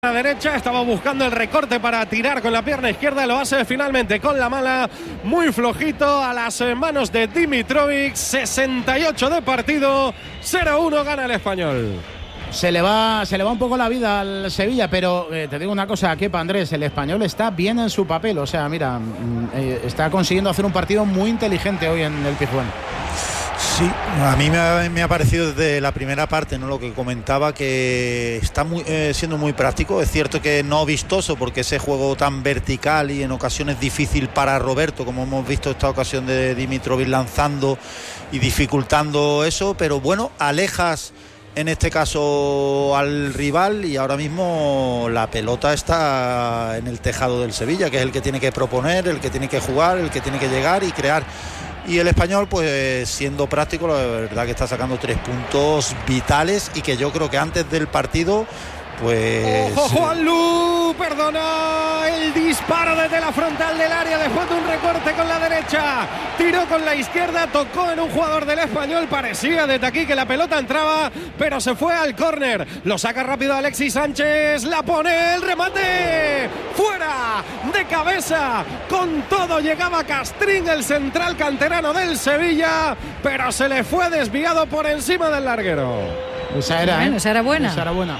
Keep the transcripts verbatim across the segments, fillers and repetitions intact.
La derecha estaba buscando el recorte para tirar con la pierna izquierda, lo hace finalmente con la mala, muy flojito a las manos de Dimitrovic. Sesenta y ocho de partido, cero uno gana el Español. Se le va, se le va un poco la vida al Sevilla, pero eh, te digo una cosa, Kepa, Andrés, el Español está bien en su papel, o sea, mira, eh, está consiguiendo hacer un partido muy inteligente hoy en el Pizjuán. Sí, a mí me ha, me ha parecido desde la primera parte, ¿no? Lo que comentaba, que está muy, eh, siendo muy práctico. Es cierto que no vistoso, porque ese juego tan vertical y en ocasiones difícil para Roberto, como hemos visto esta ocasión de Dimitrovic lanzando y dificultando eso, pero bueno, alejas en este caso al rival y ahora mismo la pelota está en el tejado del Sevilla, que es el que tiene que proponer, el que tiene que jugar, el que tiene que llegar y crear. Y el Español, pues siendo práctico, la verdad que está sacando tres puntos vitales y que yo creo que antes del partido, pues... ¡Ojo, Juanlu! Perdona el disparo desde la frontal del área después de un recorte con la derecha. Tiró con la izquierda, tocó en un jugador del Español. Parecía desde aquí que la pelota entraba, pero se fue al córner. Lo saca rápido Alexis Sánchez, la pone, el remate. ¡Fuera! De cabeza. Con todo llegaba Castrín, el central canterano del Sevilla, pero se le fue desviado por encima del larguero. Esa era, bueno, ¿eh? esa era buena. Esa era buena.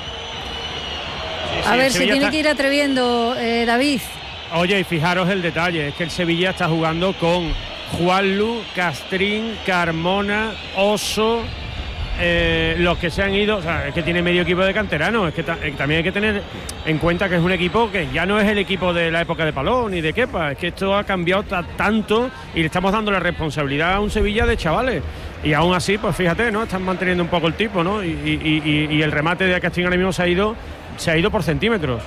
Sí, a ver, se tiene está... que ir atreviendo, eh, David. Oye, y fijaros el detalle, es que el Sevilla está jugando con Juanlu, Castrín, Carmona, Oso, eh, los que se han ido, o sea, es que tiene medio equipo de canteranos. Es que ta eh, también hay que tener en cuenta que es un equipo que ya no es el equipo de la época de Paló ni de Kepa, es que esto ha cambiado tanto y le estamos dando la responsabilidad a un Sevilla de chavales. Y aún así, pues fíjate, ¿no? Están manteniendo un poco el tipo, ¿no? Y, y, y, y el remate de Castrín ahora mismo se ha ido, se ha ido por centímetros.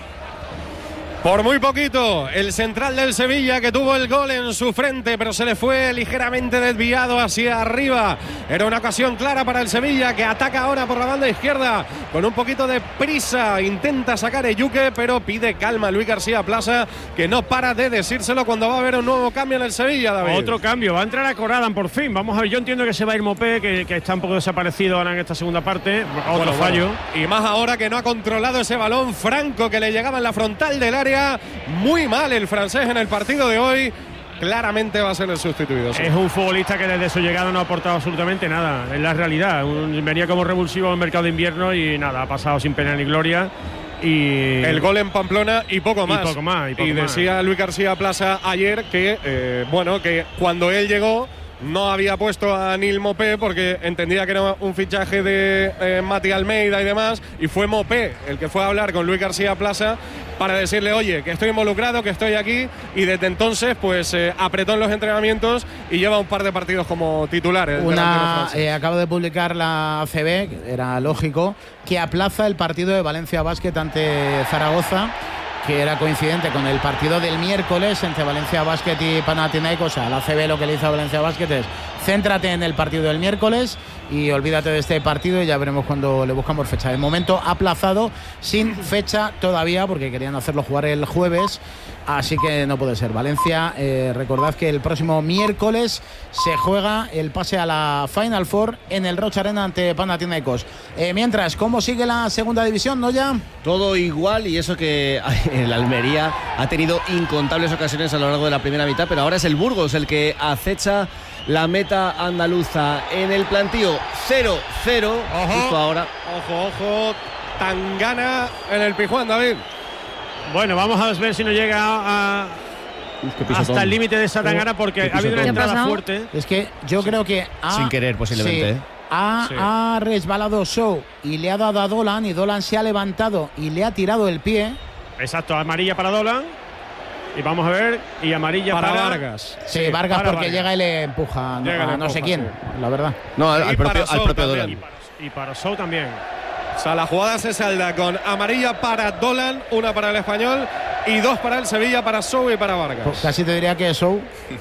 Por muy poquito, el central del Sevilla, que tuvo el gol en su frente, pero se le fue ligeramente desviado hacia arriba. Era una ocasión clara para el Sevilla, que ataca ahora por la banda izquierda con un poquito de prisa. Intenta sacar Eyuke, pero pide calma Luis García Plaza, que no para de decírselo cuando va a haber un nuevo cambio en el Sevilla, David. Otro cambio, va a entrar a Corradan por fin. Vamos a ver, yo entiendo que se va a ir Mopé, que, que está un poco desaparecido ahora en esta segunda parte. Otro bueno, fallo. Bueno. Y más ahora que no ha controlado ese balón Franco, que le llegaba en la frontal del área. Muy mal el francés en el partido de hoy. Claramente va a ser el sustituido. Sí. Es un futbolista que desde su llegada no ha aportado absolutamente nada. Es la realidad. Un, venía como revulsivo en el mercado de invierno y nada, ha pasado sin pena ni gloria. Y el gol en Pamplona y poco más. Y, poco más, y, poco y decía más. Luis García Plaza ayer que, eh, bueno, que cuando él llegó no había puesto a Nil Mopé porque entendía que era un fichaje de eh, Mati Almeida y demás, y fue Mopé el que fue a hablar con Luis García Plaza para decirle, oye, que estoy involucrado, que estoy aquí, y desde entonces pues eh, apretó en los entrenamientos y lleva un par de partidos como titular. Una, eh, acabo de publicar la A C B, era lógico, que aplaza el partido de Valencia Basket ante Zaragoza, que era coincidente con el partido del miércoles entre Valencia Basket y Panathinaikos. A la A C B lo que le hizo a Valencia Basket es céntrate en el partido del miércoles y olvídate de este partido y ya veremos cuando le buscamos fecha. De momento aplazado, sin fecha todavía, porque querían hacerlo jugar el jueves, así que no puede ser. Valencia, eh, recordad que el próximo miércoles se juega el pase a la Final Four en el Roche Arena ante Panathinaikos. Eh, mientras, ¿cómo sigue la segunda división, Noya? Todo igual, y eso que el Almería ha tenido incontables ocasiones a lo largo de la primera mitad, pero ahora es el Burgos el que acecha la meta andaluza en el plantío. Cero cero justo ahora. Ojo, ojo, Tangana en el Pizjuán, David. Bueno, vamos a ver si no llega a, Uf, hasta el límite de esa Tangana, porque ha habido una entrada fuerte. Es que yo sí. creo que ha, sin querer posiblemente sí, ¿eh? ha, sí. ha resbalado Show y le ha dado a Dolan, y Dolan se ha levantado y le ha tirado el pie. Exacto, amarilla para Dolan. Y vamos a ver, y amarilla para, para Vargas. Sí, sí Vargas porque Vargas. llega y le empuja, no, llega, a no sé quién, sí. la verdad. No, al, al propio, al propio Dolan. Y para, y para Show también. O sea, la jugada se salda con amarilla para Dolan, una para el Español y dos para el Sevilla, para Show y para Vargas. Pues casi te diría que Show,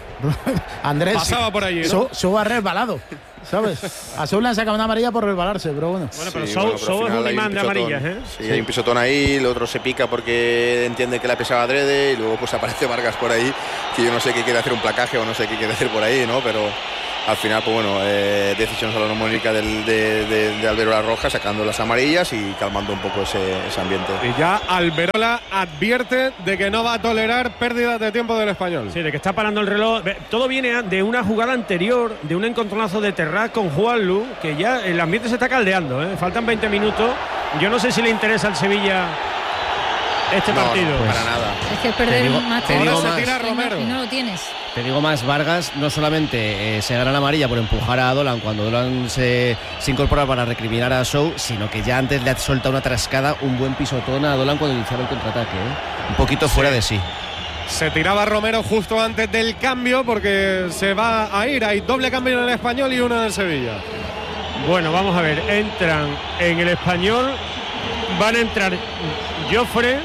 Andrés, pasaba por allí, ¿no? Show, Show ha resbalado, ¿sabes? A Show le han sacado una amarilla por resbalarse, pero bueno. Bueno, pero sí, Show, bueno, pero Show es un imán de amarillas, ¿eh? Sí, sí, hay un pisotón ahí, el otro se pica porque entiende que la pesaba adrede y luego pues aparece Vargas por ahí, que yo no sé qué quiere hacer un placaje o no sé qué quiere hacer por ahí, ¿no? Pero al final, pues bueno, eh, decisión salomónica del, de, de, de Alberola Roja, sacando las amarillas y calmando un poco ese, ese ambiente. Y ya Alberola advierte de que no va a tolerar pérdidas de tiempo del Español. Sí, de que está parando el reloj. Todo viene de una jugada anterior, de un encontronazo de Terrat con Juanlu, que ya el ambiente se está caldeando, ¿eh? Faltan veinte minutos. Yo no sé si le interesa al Sevilla este no, partido. No, para nada. Es que perder digo, un match te digo ahora más. se tira Romero. Y no, y no lo tienes. Te digo más, Vargas no solamente eh, se gana la amarilla por empujar a Dolan cuando Dolan se, se incorpora para recriminar a Show, sino que ya antes le ha soltado una trascada, un buen pisotón a Dolan cuando iniciaba el contraataque, ¿eh? Un poquito fuera sí. de sí. Se tiraba Romero justo antes del cambio porque se va a ir. Hay doble cambio en el Español y uno en el Sevilla. Bueno, vamos a ver. Entran en el Español, van a entrar Jofre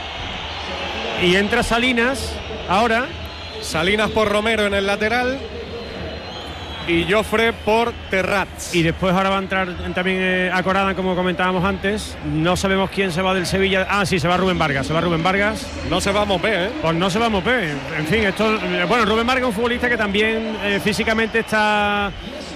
y entra Salinas ahora. Salinas por Romero en el lateral y Jofre por Terrat. Y después ahora va a entrar también eh, Acorada, como comentábamos antes. No sabemos quién se va del Sevilla. Ah, sí, se va Rubén Vargas. Se va Rubén Vargas. No se va a Mopé, ¿eh? Pues no se va a Mopé. En fin, esto. Bueno, Rubén Vargas es un futbolista que también eh, físicamente está.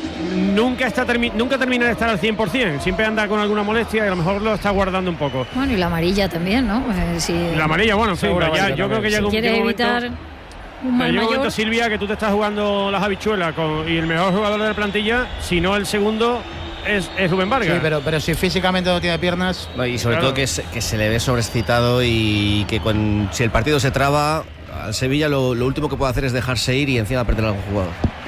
Nunca está termi nunca termina de estar al cien por cien. Siempre anda con alguna molestia y a lo mejor lo está guardando un poco. Bueno, y la amarilla también, ¿no? Eh, si la amarilla, bueno, en fin, ya, yo creo que ya si quiere evitar un mal Llega un mayor. momento, Silvia, que tú te estás jugando las habichuelas con, y el mejor jugador de la plantilla, si no el segundo, es, es Rubén Vargas. Sí, pero, pero si físicamente no tiene piernas. Y sobre claro. todo que se, que se le ve sobreexcitado y que cuando, si el partido se traba, al Sevilla lo, lo último que puede hacer es dejarse ir y encima perder a algún jugador.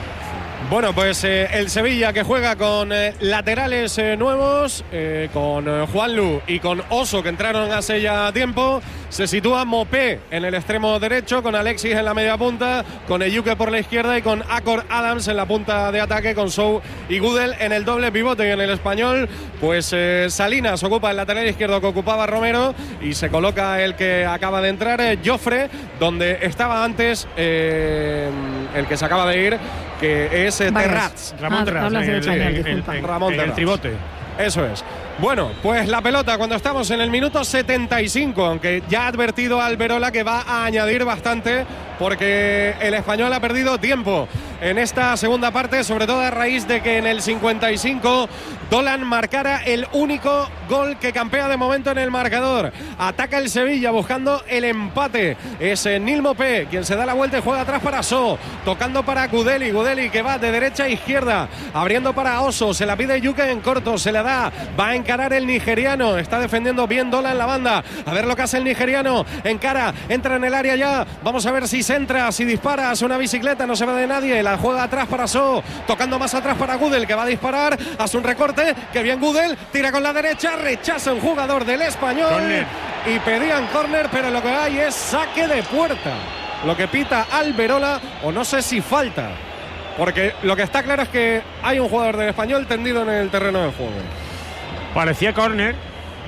Bueno, pues eh, el Sevilla que juega con eh, laterales eh, nuevos, eh, con eh, Juanlu y con Oso, que entraron hace ya tiempo. Se sitúa Mopé en el extremo derecho, con Alexis en la media punta, con Eyuke por la izquierda y con Acor Adams en la punta de ataque, con Sou y Gudel en el doble pivote. Y en el Español, pues eh, Salinas ocupa el lateral izquierdo que ocupaba Romero y se coloca el que acaba de entrar, eh, Jofre, donde estaba antes eh, el que se acaba de ir, que es eh, Terrat. Ramón Ah, Terrat, hablas en del el, español, en- disculpa. en- Ramón en el Terrat. tribote. Eso es. Bueno, pues la pelota cuando estamos en el minuto setenta y cinco, aunque ya ha advertido Alberola que va a añadir bastante porque el Español ha perdido tiempo en esta segunda parte, sobre todo a raíz de que en el cincuenta y cinco Dolan marcara el único gol que campea de momento en el marcador. Ataca el Sevilla buscando el empate. Es Nil Mopé quien se da la vuelta y juega atrás para So, tocando para Gudeli, Gudeli que va de derecha a izquierda, abriendo para Oso, se la pide Yuke en corto, se la da, va a encarar el nigeriano, está defendiendo bien Dolan la banda, a ver lo que hace el nigeriano, encara, entra en el área ya, vamos a ver si se entra, si dispara, hace una bicicleta, no se va de nadie, la juega atrás para So, tocando más atrás para Gudel que va a disparar, hace un recorte, que bien Gudel, tira con la derecha, rechaza un jugador del Español Corner. y pedían córner, pero lo que hay es saque de puerta, lo que pita Alberola, o no sé si falta, porque lo que está claro es que hay un jugador del Español tendido en el terreno del juego. Parecía córner,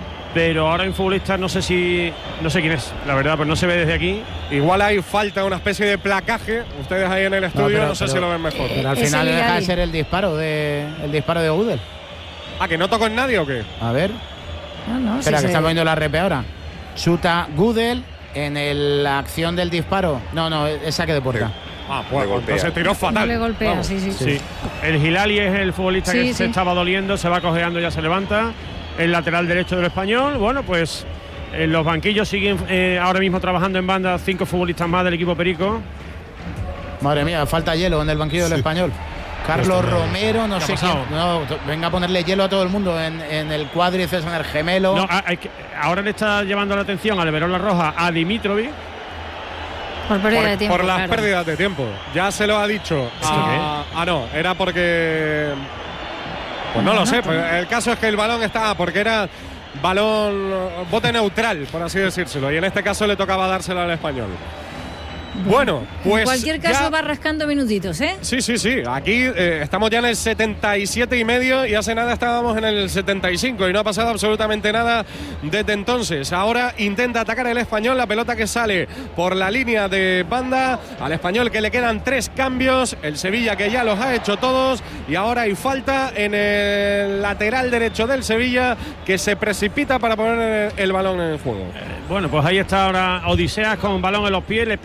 pero ahora hay un futbolista, no sé si. No sé quién es, la verdad, pues no se ve desde aquí. Igual hay falta, una especie de placaje. Ustedes ahí en el estudio, no, pero- sé pero- si lo ven mejor. Pero al Es final el deja de Hilali. ser el disparo de el disparo de Gudel. ¿Ah, que no tocó en nadie o qué? A ver, No, no, espera, sí que se- estamos viendo la repe ahora. Chuta Gudel en el- la acción del disparo. No, no, es saque de puerta. Ah, Le pues golpea. entonces tiró no fatal. le golpea, Vamos. sí, sí, Sí. El Hilali es el futbolista Sí, que sí. se estaba doliendo, se va cojeando, ya se levanta. El lateral derecho del Español. Bueno, pues en los banquillos siguen eh, ahora mismo trabajando en banda cinco futbolistas más del equipo Perico. Madre mía, falta hielo en el banquillo del Español. Carlos Romero, no ¿Qué ha sé pasado? quién. No, t- venga a ponerle hielo a todo el mundo en, en el cuádriceps, en el gemelo. No, a- hay que- ahora le está llevando la atención al Alberola Roja a Dimitrovic. Por pérdida Por, de tiempo. por las claro. pérdidas de tiempo. Ya se lo ha dicho. Ah, ah, no, era porque. Pues no lo sé. Pues el caso es que el balón estaba, porque era balón, bote neutral, por así decírselo. Y en este caso le tocaba dárselo al Español. Bueno, pues. En cualquier caso ya- va rascando minutitos, ¿eh? Sí, sí, sí. Aquí eh, estamos ya en el setenta y siete y medio y hace nada estábamos en el setenta y cinco y no ha pasado absolutamente nada desde entonces. Ahora intenta atacar el Español, la pelota que sale por la línea de banda. Al Español que le quedan tres cambios, el Sevilla que ya los ha hecho todos y ahora hay falta en el lateral derecho del Sevilla que se precipita para poner el, el balón en el juego. Bueno, pues ahí está ahora Odiseas con balón en los pies, le pega con pie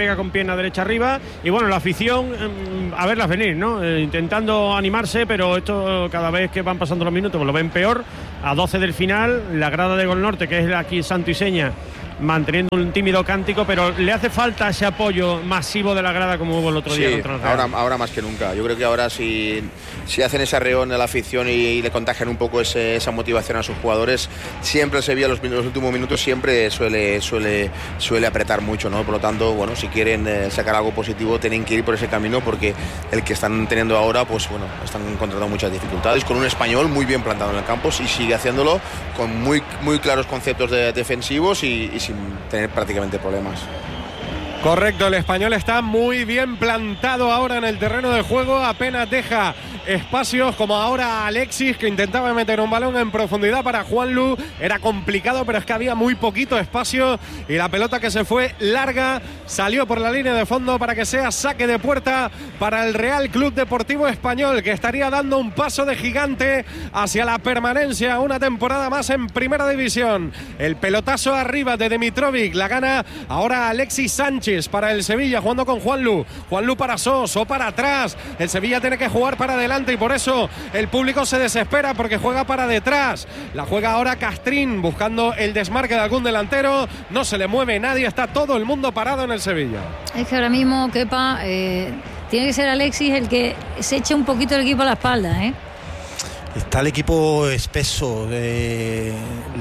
pierna derecha arriba. Y bueno, la afición, a verlas venir, ¿no? Eh, intentando animarse, pero esto cada vez que van pasando los minutos pues lo ven peor. A doce del final, la grada de Gol Norte, que es aquí santo y seña, manteniendo un tímido cántico, pero le hace falta ese apoyo masivo de la grada como hubo el otro día. Sí, contra el Real. ahora, ahora más que nunca. Yo creo que ahora si, si hacen ese arreón a la afición y, y le contagian un poco ese, esa motivación a sus jugadores, siempre el Sevilla los, los últimos minutos siempre suele, suele, suele apretar mucho, ¿no? Por lo tanto, bueno, si quieren eh, sacar algo positivo tienen que ir por ese camino, porque el que están teniendo ahora, pues bueno, están encontrando muchas dificultades, con un Español muy bien plantado en el campo y sigue haciéndolo con muy, muy claros conceptos de, defensivos y, y sin tener prácticamente problemas. Correcto, el Español está muy bien plantado ahora en el terreno de juego, apenas deja espacios, como ahora Alexis, que intentaba meter un balón en profundidad para Juanlu, era complicado, pero es que había muy poquito espacio y la pelota que se fue larga salió por la línea de fondo para que sea saque de puerta para el Real Club Deportivo Español, que estaría dando un paso de gigante hacia la permanencia, una temporada más en Primera División. El pelotazo arriba de Dimitrovic, la gana ahora Alexis Sánchez para el Sevilla, jugando con Juanlu. Juanlu para Sos o para atrás. El Sevilla tiene que jugar para adelante y por eso el público se desespera, porque juega para detrás. La juega ahora Castrín buscando el desmarque de algún delantero. No se le mueve nadie, está todo el mundo parado en el Sevilla. Es que ahora mismo, Kepa, eh, tiene que ser Alexis el que se eche un poquito el equipo a la espalda, ¿eh? Está el equipo espeso, eh,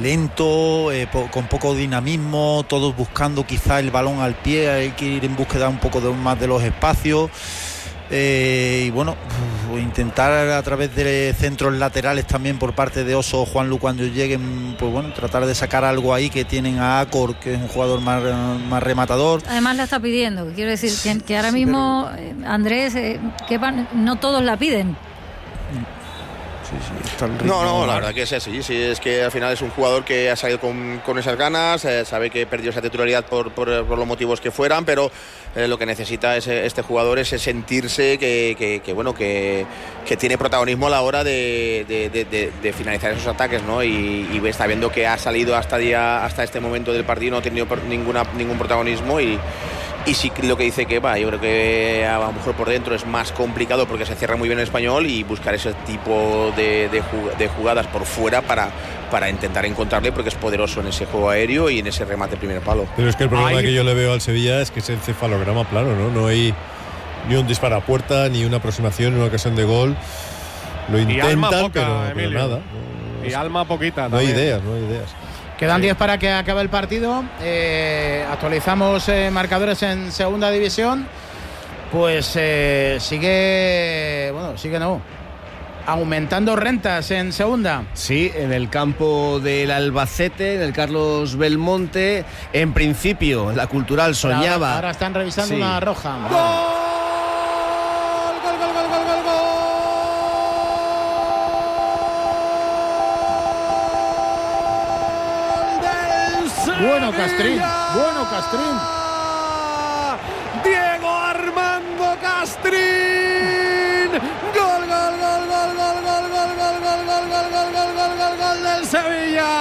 lento, eh, po- con poco dinamismo, todos buscando quizá el balón al pie, hay que ir en búsqueda un poco de, más de los espacios. Eh, y bueno, intentar a través de centros laterales también por parte de Oso o Juanlu cuando lleguen, pues bueno, tratar de sacar algo ahí, que tienen a Acor, que es un jugador más, más rematador. Además la está pidiendo, que quiero decir que, que ahora mismo, eh, Andrés, eh, Kepa, no todos la piden. Sí, sí, está el ritmo. No, no, la verdad que es así, sí, es que al final es un jugador que ha salido con, con esas ganas, eh, sabe que perdió esa titularidad por, por, por los motivos que fueran, pero eh, lo que necesita es, este jugador es sentirse que, que, que bueno, que, que tiene protagonismo a la hora de, de, de, de, de finalizar esos ataques, ¿no? Y, y está viendo que ha salido hasta, día, hasta este momento del partido, no ha tenido ninguna, ningún protagonismo y Y sí, lo que dice que va, yo creo que a lo mejor por dentro es más complicado porque se cierra muy bien el Español, y buscar ese tipo de, de, de jugadas por fuera para, para intentar encontrarle, porque es poderoso en ese juego aéreo y en ese remate primer palo. Pero es que el problema Ay. que yo le veo al Sevilla es que es el encefalograma plano, ¿no? No hay ni un disparo a puerta, ni una aproximación, ni una ocasión de gol. Lo intentan, alma poca, pero, pero Emilio. nada. No, Y alma poquita. no hay también. ideas, no hay ideas. Quedan Sí. diez para que acabe el partido. Eh, actualizamos eh, marcadores en segunda división. Pues eh, sigue. Bueno, sigue no. Aumentando rentas en segunda. Sí, en el campo del Albacete, en el Carlos Belmonte. En principio, la Cultural soñaba. Ahora, ahora están revisando Sí. una roja. ¡Gol! ¡Gol, gol, gol, gol, gol, gol! Bueno, Castrín. Bueno, Castrín. Diego Armando Castrín. Gol, gol, gol, gol, gol, gol, gol, gol, gol, gol, gol, gol, gol, gol, gol, gol del Sevilla.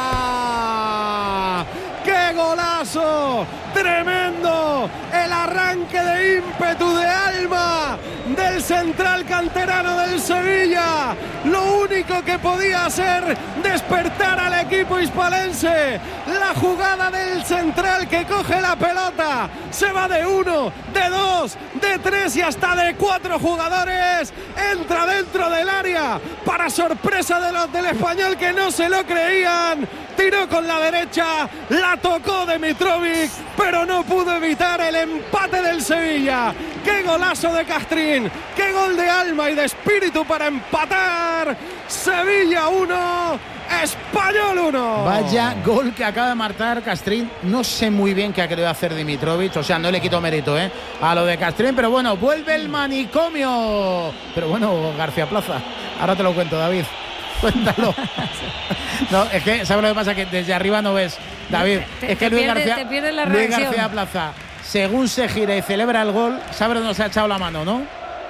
¡Qué golazo! ¡Tremendo! El arranque de ímpetu, de alma del central canterano del Sevilla. Lo único que podía hacer despertar al equipo hispalense. La jugada del central que coge la pelota, se va de uno, de dos, de tres y hasta de cuatro jugadores. Entra dentro del área para sorpresa de los del Español, que no se lo creían. Tiró con la derecha, la tocó Dimitrovic, pero no pudo evitar el empate del Sevilla. ¡Qué golazo de Castrín! ¡Qué gol de alma y de espíritu para empatar! Sevilla uno, Español uno. Vaya gol que acaba de marcar Castrín. No sé muy bien qué ha querido hacer Dimitrovic. O sea, no le quito mérito ¿eh? a lo de Castrín, pero bueno, vuelve el manicomio. Pero bueno, García Plaza, ahora te lo cuento, David. Cuéntalo. No, es que, ¿sabes lo que pasa? Que desde arriba no ves, David. Te- es que te Luis, pierde- García, te pierde la Luis reacción. García Plaza, según se gira y celebra el gol, ¿sabes dónde se ha echado la mano, no?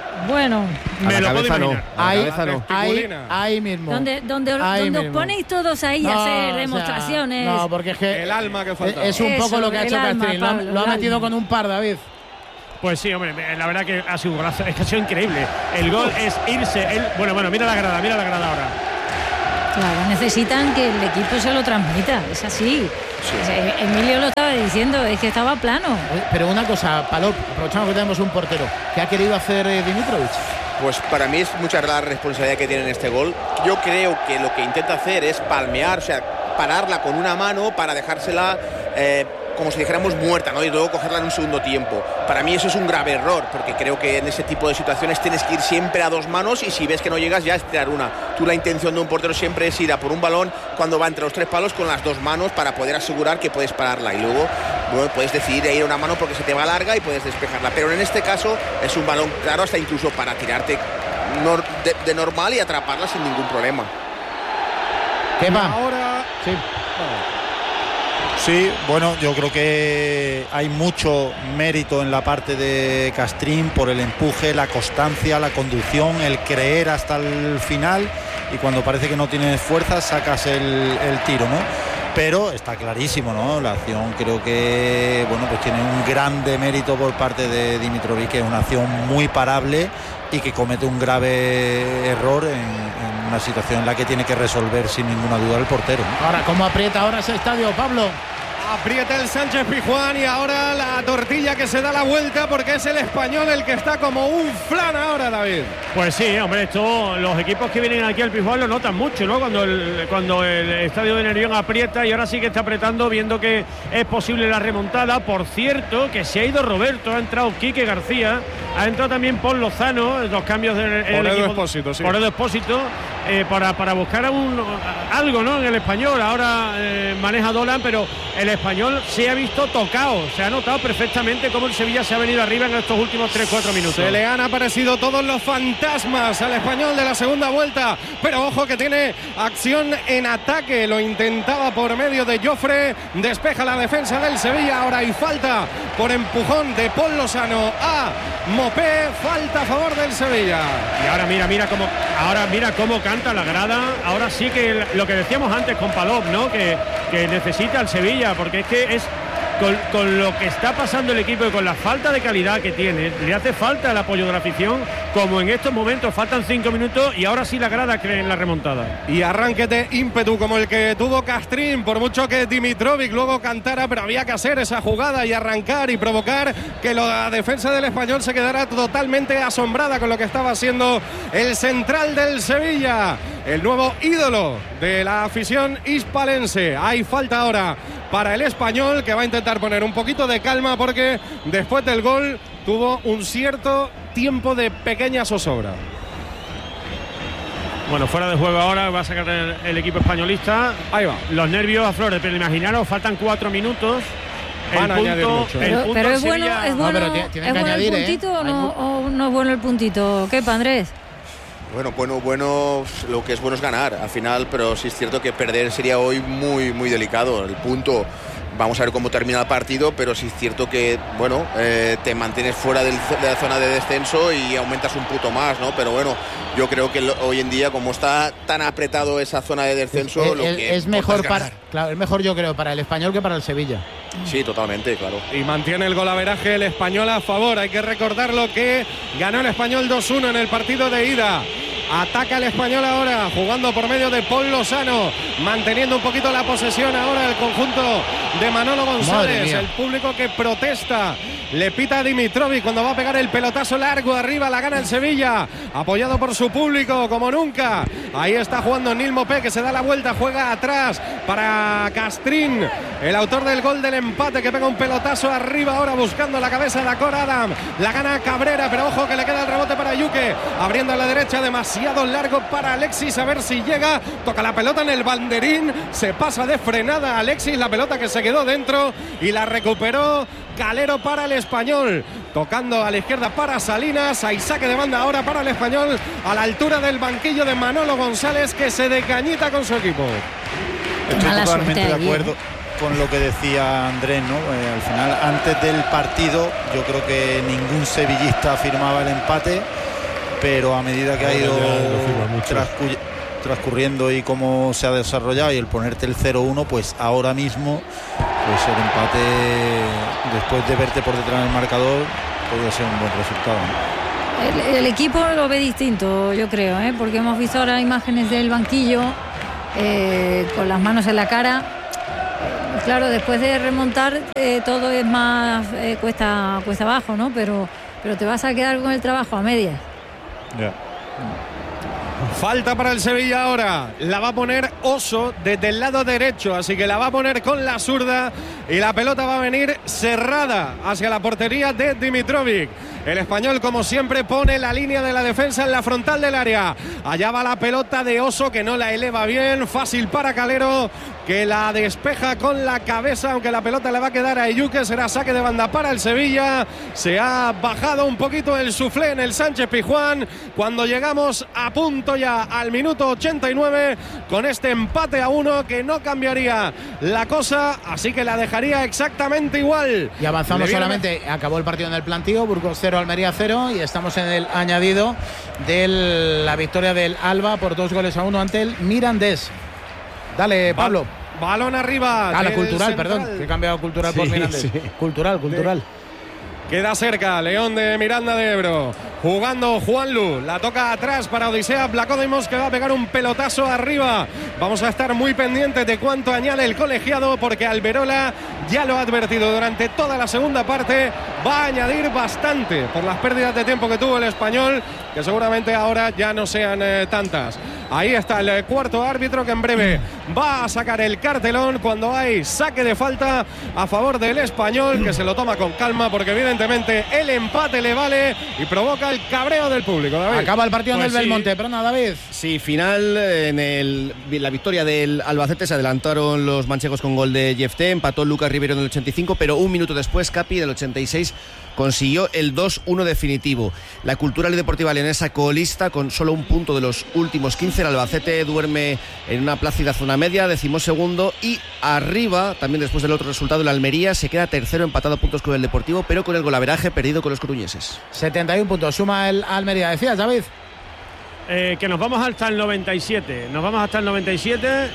Bueno, me lo puedo imaginar. No, a ahí, la cabeza no. ahí, ahí mismo. donde, donde, Ahí donde os mismo. ponéis todos ahí a No, hacer o sea, demostraciones. no, porque es que El alma que faltaba. es un Eso, poco lo que ha el hecho alma, Castrín. Lo ha- Pablo, lo ha el metido alma. con un par, David. Pues sí, hombre, la verdad que ha sido un golazo, es que ha sido increíble. El gol es irse. El, bueno, bueno, mira la grada, mira la grada ahora. Claro, necesitan que el equipo se lo transmita, es así. O sea, Emilio lo estaba diciendo, es que estaba plano. Oye, pero una cosa, Palop, aprovechamos que tenemos un portero. ¿Qué ha querido hacer eh, Dimitrovic? Pues para mí es mucha la responsabilidad que tiene en este gol. Yo creo que lo que intenta hacer es palmear, o sea, pararla con una mano para dejársela eh, como si dijéramos muerta, ¿no? Y luego cogerla en un segundo tiempo. Para mí eso es un grave error, porque creo que en ese tipo de situaciones tienes que ir siempre a dos manos y si ves que no llegas ya es tirar una. Tú, la intención de un portero siempre es ir a por un balón cuando va entre los tres palos con las dos manos para poder asegurar que puedes pararla y luego, bueno, puedes decidir ir a una mano porque se te va larga y puedes despejarla. Pero en este caso es un balón claro hasta incluso para tirarte nor- de, de normal y atraparla sin ningún problema. ¿Qué va? Ahora Sí. Sí, bueno, yo creo que hay mucho mérito en la parte de Castrín por el empuje, la constancia, la conducción, el creer hasta el final y cuando parece que no tienes fuerza sacas el, el tiro, ¿no? Pero está clarísimo, ¿no? La acción creo que, bueno, pues tiene un grande mérito por parte de Dimitrovic, que es una acción muy parable y que comete un grave error en, en una situación en la que tiene que resolver sin ninguna duda el portero, ¿no? Ahora, ¿cómo aprieta ahora ese estadio, Pablo? aprieta el Sánchez Pizjuán y ahora la tortilla que se da la vuelta porque es el Español el que está como un flan ahora, David. Pues sí, hombre, esto, los equipos que vienen aquí al Pizjuán lo notan mucho, ¿no? Cuando el, cuando el estadio de Nervión aprieta y ahora sí que está apretando, viendo que es posible la remontada. Por cierto, que se ha ido Roberto, ha entrado Quique García, ha entrado también Paul Lozano, los cambios del Por Edu Expósito, sí. Por Edu Expósito, eh, para, para buscar a un, a, algo, ¿no? En el Español, ahora eh, maneja Dolan, pero el Español se ha visto tocado, se ha notado perfectamente cómo el Sevilla se ha venido arriba en estos últimos tres cuatro minutos. Se le han aparecido todos los fantasmas al Español de la segunda vuelta, pero ojo que tiene acción en ataque, lo intentaba por medio de Jofre, despeja la defensa del Sevilla, ahora hay falta por empujón de Paul Lozano a Mopé, falta a favor del Sevilla. Y ahora mira, mira cómo, ahora mira cómo canta la grada, ahora sí que lo que decíamos antes con Palop, ¿no? Que, que necesita el Sevilla, porque es que es con, con lo que está pasando el equipo y con la falta de calidad que tiene, le hace falta el apoyo de la afición, como en estos momentos faltan cinco minutos y ahora sí la grada cree en la remontada. Y arranque de ímpetu como el que tuvo Castrín, por mucho que Dimitrovic luego cantara, pero había que hacer esa jugada y arrancar y provocar que la defensa del Español se quedara totalmente asombrada con lo que estaba haciendo el central del Sevilla, el nuevo ídolo de la afición hispalense. Hay falta ahora para el Español, que va a intentar poner un poquito de calma porque después del gol tuvo un cierto tiempo de pequeña zozobra. Bueno, fuera de juego ahora va a sacar el, el equipo españolista. Ahí va. Los nervios a flores, pero imaginaros, faltan cuatro minutos. El Van a añadir punto, mucho, ¿eh? el Pero, punto pero al es bueno, Sevilla- es No, bueno, pero tiene- tiene ¿es que bueno añadir, el ¿eh? puntito o, Hay no, mu- o no es bueno el puntito? ¿Qué, Andrés? Bueno, bueno, bueno, lo que es bueno es ganar al final, pero sí es cierto que perder sería hoy muy, muy delicado. El punto, vamos a ver cómo termina el partido, pero sí es cierto que, bueno, eh, te mantienes fuera del, de la zona de descenso y aumentas un punto más, ¿no? Pero bueno, yo creo que lo, hoy en día, como está tan apretado esa zona de descenso, es, lo es- que es mejor importa para, ganar. claro, es mejor yo creo para el Español que para el Sevilla. Sí, totalmente, claro. Y mantiene el golaveraje el Español a favor. Hay que recordarlo que ganó el Español dos uno en el partido de ida. Ataca el Español ahora, jugando por medio de Paul Lozano, manteniendo un poquito la posesión ahora el conjunto de Manolo Madre González. mía. El público que protesta, le pita a Dimitrovic cuando va a pegar el pelotazo largo arriba, la gana el Sevilla, apoyado por su público como nunca. Ahí está jugando Nil Mopé, que se da la vuelta, juega atrás para Castrín, el autor del gol del empate, que pega un pelotazo arriba ahora buscando la cabeza de Acor Adam. La gana Cabrera, pero ojo que le queda el rebote para Yuque, abriendo a la derecha, demasiado largo para Alexis, a ver si llega, toca la pelota en el banderín, se pasa de frenada Alexis, la pelota que se quedó dentro y la recuperó Calero para el Español, tocando a la izquierda para Salinas, hay saque de banda ahora para el Español a la altura del banquillo de Manolo González, que se decañita con su equipo. Estoy Mala totalmente suerte de allí, acuerdo. ¿eh? con lo que decía Andrés, ¿no? Eh, al final, antes del partido, yo creo que ningún sevillista firmaba el empate, pero a medida que ha ido transcu- transcurriendo y cómo se ha desarrollado y el ponerte el cero uno, pues ahora mismo pues el empate, después de verte por detrás del marcador, podría ser un buen resultado, ¿no? El, el equipo lo ve distinto, yo creo, ¿eh? Porque hemos visto ahora imágenes del banquillo eh, con las manos en la cara. Eh, claro, después de remontar eh, todo es más eh, cuesta cuesta abajo, ¿no? Pero, pero te vas a quedar con el trabajo a medias. Ya. Yeah. Falta para el Sevilla ahora. La va a poner Oso desde el lado derecho, así que la va a poner con la zurda y la pelota va a venir cerrada hacia la portería de Dimitrovic. El español, como siempre, pone la línea de la defensa en la frontal del área. Allá va la pelota de Oso, que no la eleva bien. Fácil para Calero, que la despeja con la cabeza, aunque la pelota le va a quedar a Ayuque. Será saque de banda para el Sevilla. Se ha bajado un poquito el suflé en el Sánchez Pizjuán cuando llegamos a punto ya al minuto ochenta y nueve con este empate a uno que no cambiaría la cosa, así que la dejaría exactamente igual. Y avanzamos viene... solamente, acabó el partido en el plantío, Burgos cero, Almería cero, y estamos en el añadido de la victoria del Alba por dos goles a uno ante el Mirandés. Dale, Pablo. Ba- balón arriba. Ah, la cultural, central. perdón, que he cambiado cultural Sí, por Mirandés. sí. Cultural, cultural. Queda cerca León de Miranda de Ebro, jugando Juanlu, la toca atrás para Odisea Vlachodimos, que va a pegar un pelotazo arriba. Vamos a estar muy pendientes de cuánto añade el colegiado, porque Alberola ya lo ha advertido durante toda la segunda parte, va a añadir bastante por las pérdidas de tiempo que tuvo el español, que seguramente ahora ya no sean eh, tantas. Ahí está el cuarto árbitro, que en breve va a sacar el cartelón cuando hay saque de falta a favor del español, que se lo toma con calma porque evidentemente el empate le vale y provoca el cabreo del público. David. Acaba el partido Pues en el sí. Belmonte, pero nada, David. Sí, final en el, la victoria del Albacete. Se adelantaron los manchegos con gol de Jefté, empató Lucas Rivero en el ochenta y cinco, pero un minuto después Capi en el ochenta y seis consiguió el dos uno definitivo. La Cultural y Deportiva Leonesa colista con solo un punto de los últimos quince. El Albacete duerme en una plácida zona media, decimosegundo, y arriba, también después del otro resultado, el Almería se queda tercero, empatado a puntos con el Deportivo, pero con el golaveraje perdido con los coruñeses. setenta y uno puntos, suma el Almería. Decías, David. Eh, que nos vamos hasta el noventa y siete. Nos vamos hasta el noventa y siete.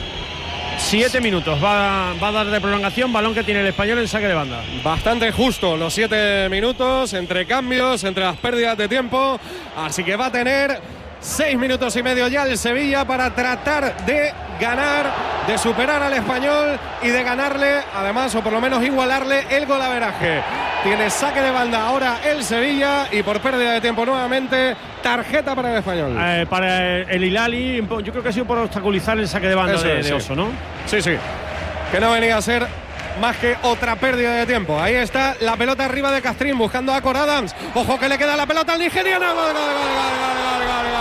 Siete minutos. Va, va a dar de prolongación. Balón que tiene el español en saque de banda. Bastante justo los siete minutos, entre cambios, entre las pérdidas de tiempo. Así que va a tener seis minutos y medio ya el Sevilla para tratar de ganar, de superar al español y de ganarle, además, o por lo menos igualarle el golaveraje. Tiene saque de banda ahora el Sevilla y por pérdida de tiempo nuevamente tarjeta para el español. Eh, para el Hilali, yo creo que ha sido por obstaculizar el saque de banda Eso de, es, de sí. Oso, ¿no? Sí, sí. Que no venía a ser más que otra pérdida de tiempo. Ahí está la pelota arriba de Castrín buscando a Cor Adams. Ojo que le queda la pelota al nigeriano. Gol, gol, gol, gol, gol, gol, gol.